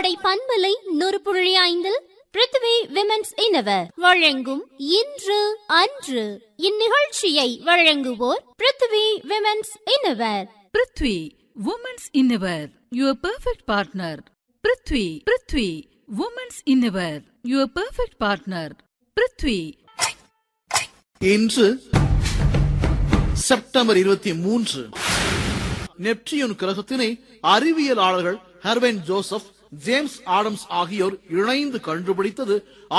கோடை பண்பலை 100.5 பிருத்வி விமென்ஸ் இன்னவர் வழங்கும் இன்று அன்று. இந்நிகழ்ச்சியை வழங்குவோர் Prithvi women's இன்னவர். Prithvi women's இன்னவர், your perfect partner. Prithvi women's இன்னவர், your perfect partner. Prithvi. இன்று செப்டம்பர் 23. நெப்டியூன் கிரகத்தினை அறிவியலாளர்கள் ஹெர்வன் ஜோசப், ஜேம்ஸ் ஆடம்ஸ் ஆகியோர் இணைந்து கண்டுபிடித்தது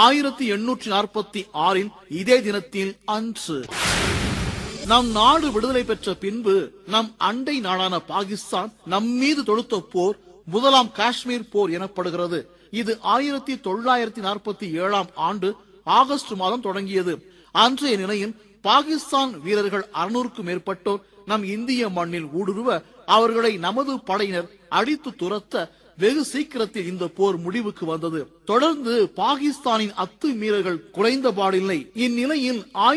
1846 இதே தினத்தில் அன்று. நம் நாடு விடுதலை பெற்ற பின்பு நம் அண்டை நாடான பாகிஸ்தான் நம் மீது தொடுத்த போர் முதலாம் காஷ்மீர் போர் எனப்படுகிறது. இது 1947 ஆண்டு ஆகஸ்ட் மாதம் தொடங்கியது. அன்றைய நிலையில் பாகிஸ்தான் வீரர்கள் 600க்கும் மேற்பட்டோர் நம் இந்திய மண்ணில் ஊடுருவ அவர்களை நமது படையினர் அடித்து துரத்த வெகு சீக்கிரத்தில் இந்த போர் முடிவுக்கு வந்தது. தொடர்ந்து பாகிஸ்தானின் அத்துமீறல்கள் குறைந்தபாடில்லை. இந்நிலையில்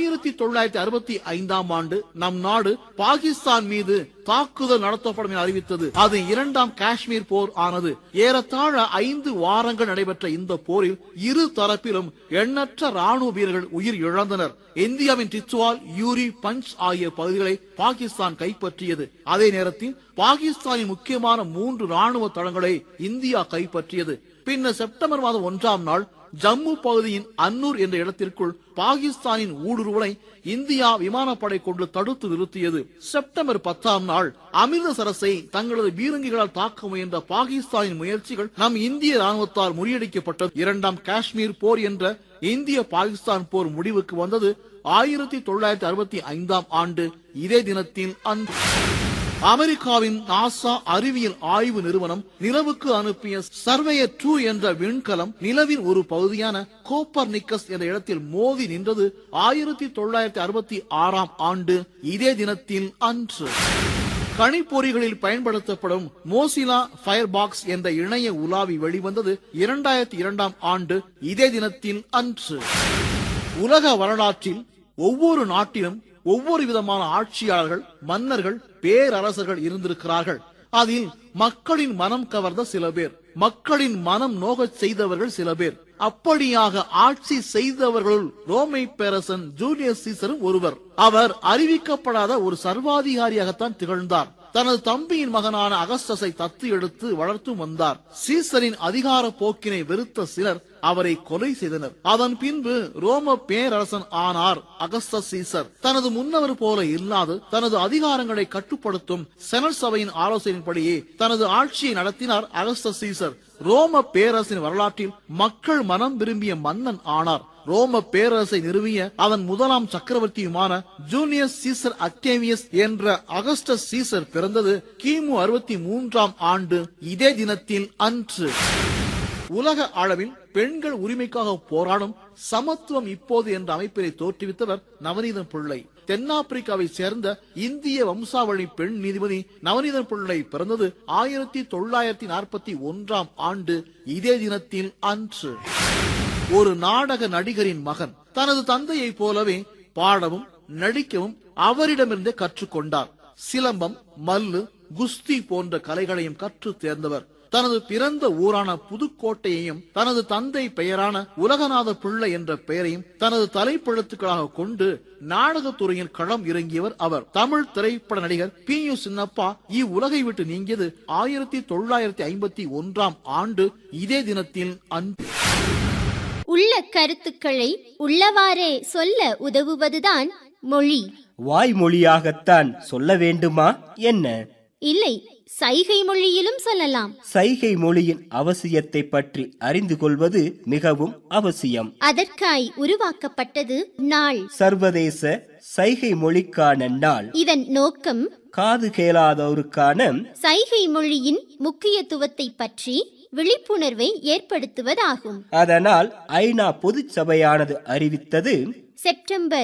1965 ஆண்டு நம் நாடு பாகிஸ்தான் மீது தாக்குதல் நடத்தப்படும் என அறிவித்தது. அது 2ஆம் காஷ்மீர் போர் ஆனது. ஏறத்தாழ 5 வாரங்கள் நடைபெற்ற இந்த போரில் இரு தரப்பிலும் எண்ணற்ற ராணுவ வீரர்கள் உயிர் இழந்தனர். இந்தியாவின் டிச்வால், யூரி, பஞ்ச் ஆகிய பகுதிகளை பாகிஸ்தான் கைப்பற்றியது. அதே நேரத்தில் பாகிஸ்தானின் முக்கியமான 3 ராணுவ தளங்களை இந்தியா கைப்பற்றியது. பின்னர் செப்டம்பர் மாதம் 1ஆம் நாள் ஜம்மு பகுதியின் அன்னூர் என்ற இடத்திற்குள் பாகிஸ்தானின் ஊடுருவலை இந்தியா விமானப்படை கொண்டு தடுத்து நிறுத்தியது. செப்டம்பர் 10ஆம் நாள் அமிர்தசரஸை தங்களது பீரங்கிகளால் தாக்க முயன்ற பாகிஸ்தானின் முயற்சிகள் நம் இந்திய ராணுவத்தால் முறியடிக்கப்பட்டது. 2ஆம் காஷ்மீர் போர் என்ற இந்திய பாகிஸ்தான் போர் முடிவுக்கு வந்தது 1965 ஆண்டு இதே தினத்தில் அன்று. அமெரிக்காவின் நாசா அறிவியல் ஆய்வு நிறுவனம் நிலவுக்கு அனுப்பிய சர்வேயர் 2 என்ற விண்கலம் நிலவின் ஒரு பகுதியான கோப்பர்நிக்கஸ் என்ற இடத்தில் மோதி நின்றது 1966 ஆண்டு இதே தினத்தில் அன்று. கணிப்பொறிகளில் பயன்படுத்தப்படும் மோசிலா ஃபயர்பாக்ஸ் என்ற இணைய உலாவி வெளிவந்தது 2002 ஆண்டு இதே தினத்தில் அன்று. உலக வரலாற்றில் ஒவ்வொரு நாட்டிலும் ஒவ்வொரு விதமான ஆட்சியாளர்கள், மன்னர்கள், பேரரசர்கள் இருந்திருக்கிறார்கள். அதில் மக்களின் மனம் கவர்ந்த சில பேர், மக்களின் மனம் நோகச் செய்தவர்கள் சில பேர். அப்படியாக ஆட்சி செய்தவர்களுள் ரோமை பேரரசன் ஜூலியஸ் சீசரும் ஒருவர். அவர் அறிவிக்கப்படாத ஒரு சர்வாதிகாரியாகத்தான் திகழ்ந்தார். தனது தம்பியின் மகனான அகஸ்டஸை தத்து எடுத்து வளர்த்து வந்தார். சீசரின் அதிகார போக்கினை வெறுத்த சிலர் அவரை கொலை செய்தனர். அதன் பின்பு ரோம பேரரசன் ஆனார் அகஸ்டஸ் சீசர். தனது முன்னவர் போல இல்லாது தனது அதிகாரங்களை கட்டுப்படுத்தும் செனட் சபையின் ஆலோசனையின்படியே தனது ஆட்சியை நடத்தினார் அகஸ்டஸ் சீசர். ரோம பேரரசின் வரலாற்றில் மக்கள் மனம் விரும்பிய மன்னன் ஆனார். ரோம பேரரசை நிறுவிய அதன் முதலாம் சக்கரவர்த்தியுமான ஜூலியஸ் சீசர் அக்டேவியஸ் என்ற அகஸ்டஸ் சீசர் பிறந்தது கிமு 63ஆம் ஆண்டு இதே தினத்தில் அன்று. உலக அளவில் பெண்கள் உரிமைக்காக போராடும் சமத்துவம் இப்போது என்ற அமைப்பினை தோற்றுவித்தவர் நவநீதன் பிள்ளை. தென்னாப்பிரிக்காவை சேர்ந்த இந்திய வம்சாவளி பெண் நீதிபதி நவநீதன் பிள்ளை பிறந்தது 1941ஆம் ஆண்டு இதே தினத்தில் அன்று. ஒரு நாடக நடிகரின் மகன் தனது தந்தையை போலவே பாடவும் நடிக்கவும் அவரிடமிருந்தே கற்றுக்கொண்டார். சிலம்பம், மல்லு, குஸ்தி போன்ற கலைகளையும் கற்று தேர்ந்தவர். தனது பிறந்த ஊரான புதுக்கோட்டையையும் தனது தந்தை பெயரான உலகநாத பிள்ளை என்ற பெயரையும் தனது தலைப்பெழுத்துக்களாக கொண்டு நாடகத்துறையில் களம் இறங்கியவர் அவர். தமிழ் திரைப்பட நடிகர் P.U. சின்னப்பா இவ்வுலகை விட்டு நீங்கியது 1951ஆம் ஆண்டு இதே தினத்தில் அன்று. உள்ள கருத்துக்களை உள்ளவாறே சொல்ல உதவுவதுதான் மொழி. வாய்மொழியாகத்தான் சொல்ல வேண்டுமா என்ன? இல்லை, சைகை மொழியிலும் சொல்லலாம். சைகை மொழியின் அவசியத்தை பற்றி அறிந்து கொள்வது மிகவும் அவசியம். அதற்காய் உருவாக்கப்பட்டது நாள், சர்வதேச சைகை மொழிக்கான நாள். இதன் நோக்கம் காது கேளாதோருக்கான சைகை மொழியின் முக்கியத்துவத்தை பற்றி விழிப்புணர்வை ஏற்படுத்துவதாகும். அதனால் ஐநா பொதுச் சபையானது அறிவித்தது செப்டம்பர்